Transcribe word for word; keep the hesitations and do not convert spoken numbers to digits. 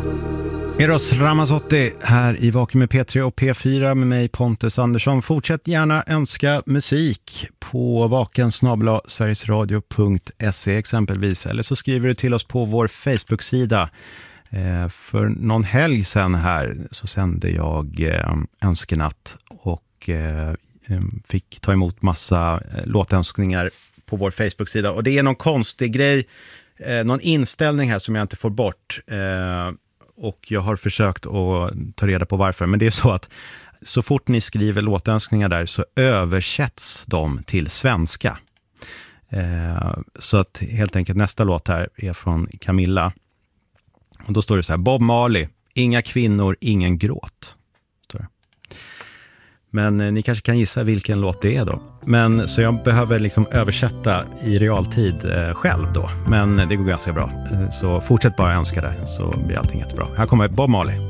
Eros Ramazzotti här i Vaken med P tre och P fyra med mig Pontus Andersson. Fortsätt gärna önska musik på vaken snabel-a sverigesradio punkt se exempelvis. Eller så skriver du till oss på vår Facebook-sida. Eh, för någon helg sedan här så sände jag eh, önskenatt och eh, fick ta emot massa eh, låtönskningar på vår Facebook-sida. Och det är någon konstig grej, eh, någon inställning här som jag inte får bort. Eh, och jag har försökt att ta reda på varför. Men det är så att så fort ni skriver låtönskningar där så översätts de till svenska. Eh, så att helt enkelt nästa låt här är från Camilla. Och då står det så här: Bob Marley, inga kvinnor, ingen gråt. Står det. Men eh, ni kanske kan gissa vilken låt det är då. Men så jag behöver liksom översätta i realtid eh, själv då. Men det går ganska bra. Eh, så fortsätt bara önska där så blir allting jättebra. Här kommer Bob Marley.